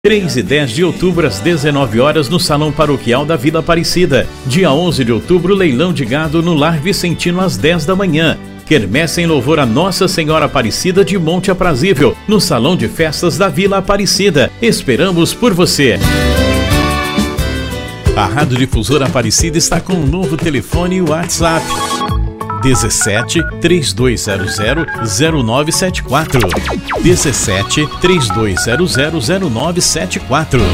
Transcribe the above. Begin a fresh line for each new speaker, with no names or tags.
3 e 10 de outubro, às 19 horas, no Salão Paroquial da Vila Aparecida. Dia 11 de outubro, leilão de gado no Lar Vicentino, às 10 da manhã. Quermesse em louvor a Nossa Senhora Aparecida de Monte Aprazível, no Salão de Festas da Vila Aparecida. Esperamos por você. A Rádio Difusora Aparecida está com um novo telefone e WhatsApp. 17 3200 0974. 17 3200 0974.